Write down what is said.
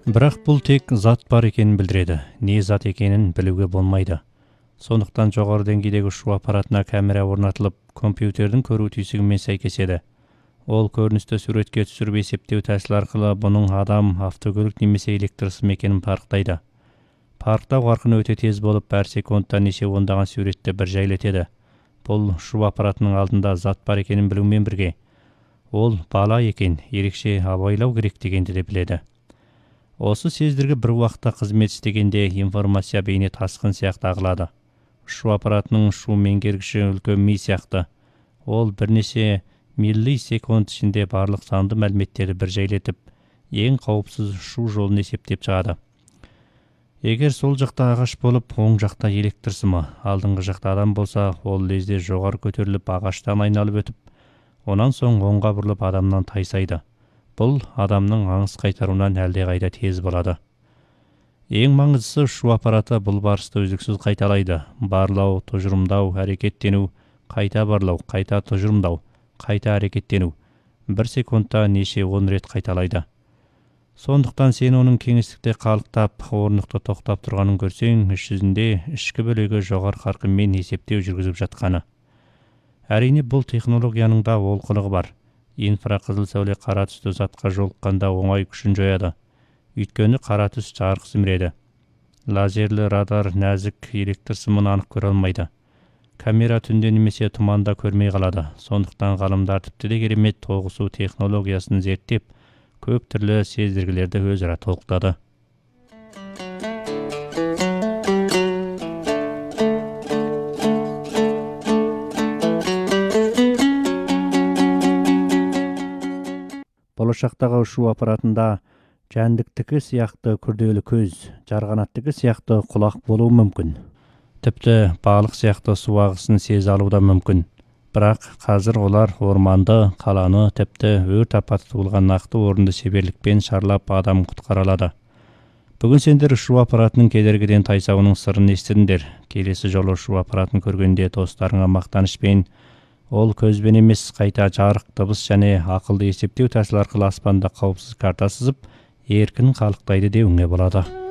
Бірақ бұл тек зат бар екенін білдіреді. Не зат екенін білуге болмайды. Сондықтан жоғары деңгейдегі ұшу аппаратына камера орнатылып, компьютердің көру түйсігімен сәйкеседі. Ол көріністі суретке түсіріп есептеу тәсілі арқылы бұның адам, автокөлік немесе электрсыз екенін парықтайды. Парықтау қарқыны өте тез болып, әр секундта неше ондаған суретті бір жайлетеді. Бұл ұшу аппаратының алдында зат бар екенін білумен бірге, ол бала екен, ерекше абайлау керек дегенді де біледі. Осы сездіргі бір уақытта қызмет істегенде информация бейне тасқын сияқты ағылады. Ұшу аппаратының ұшу меңгергіші үлкен ми сияқты. Ол бірнеше миллисекунд ішінде барлық санды мәліметтерді бір жайлетіп, ең қауіпсіз ұшу жолын есептеп шығады. Егер сол жақта ағаш болып, оң жақта электр сымы, алдыңғы жақта адам болса, ол лезде жоғары көтеріліп ағаштан айналып өтіп, онан соң оңға бұрылып адамнан тайсайды. Бұл адамның аңыс қайтаруынан әлдеқайда тез болады. Ең маңыздысы, ұшу аппараты бұл барысты үздіксіз қайталайды. Барлау, тұжырымдау, әрекеттену, қайта барлау, қайта тұжырымдау, қайта әрекеттену. Бір секундта неше 10 рет қайталайды. Сондықтан сен оның кеңістікте қалықтап, орнықты тоқтап тұрғанын көрсең, іс жүзінде ішкі бөлігі жоғары қарқынмен есептеу жүргізіп жатқаны. Әрине, бұл технологияның да олқылығы бар. Инфрақызыл сәуле қара түсті затқа жолыққанда оңай күшін жояды. Өйткені қара түс жарық сіміреді. Лазерлі радар нәзік электр сымын анық көре алмайды. Камера түнде немесе тұманда көрмей қалады. Сондықтан ғалымдар тіпті де керемет тоғысу технологиясын зерттеп, көп түрлі сездіргілерді өзара толықтады. Болашақтағы ұшу аппаратында жәндіктікі сияқты күрделі көз, жарғанаттікі сияқты құлақ болуы мүмкін. Тіпті балық сияқты су ағысын сезе алуы да мүмкін. Бірақ қазір олар орманды, қаланы, тіпті өрт апаты туылған нақты орынды шеберлікпен шарлап адам құтқара алады. Бүгін сендер ұшу аппаратының кедергіден тайсауының сырын естідіңдер. Келесі жолы ұшу аппаратын көргенде достарыңа мақтанышпен, ол көзбен емес, қайта жарық, дыбыс және ақылды есептеу тәсілі арқылы аспанда қауіпсіз карта сызып, еркін қалықтайды деуіңе болады.